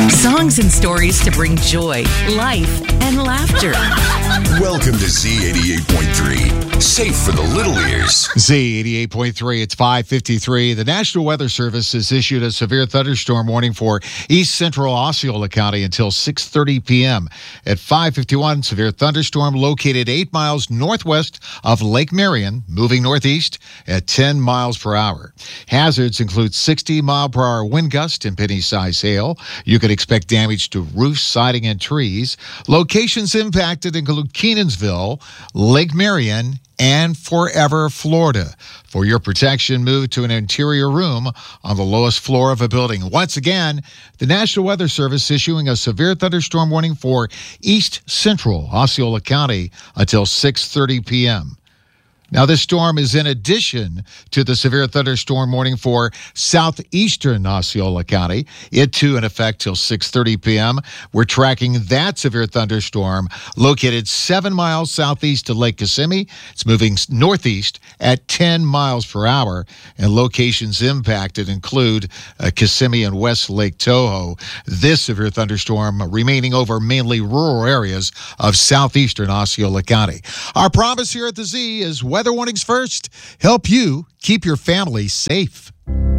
Songs and stories to bring joy, life, and laughter. Welcome to Z88.3. Safe for the little ears. Z88.3, it's 5:53. The National Weather Service has issued a severe thunderstorm warning for east central Osceola County until 6:30 p.m. At 5:51, severe thunderstorm located 8 miles northwest of Lake Marion, moving northeast at 10 miles per hour. Hazards include 60-mile-per-hour wind gust and penny-size hail. You could expect damage to roofs, siding, and trees. Locations impacted include Kenansville, Lake Marion, and Forever, Florida. For your protection, move to an interior room on the lowest floor of a building. Once again, the National Weather Service issuing a severe thunderstorm warning for east central Osceola County until 6:30 p.m. Now, this storm is in addition to the severe thunderstorm warning for southeastern Osceola County. It, too, in effect till 6:30 p.m. We're tracking that severe thunderstorm located 7 miles southeast of Lake Kissimmee. It's moving northeast at 10 miles per hour, and locations impacted include Kissimmee and West Lake Toho. This severe thunderstorm remaining over mainly rural areas of southeastern Osceola County. Our promise here at the Z is weather warnings first. Help you keep your family safe.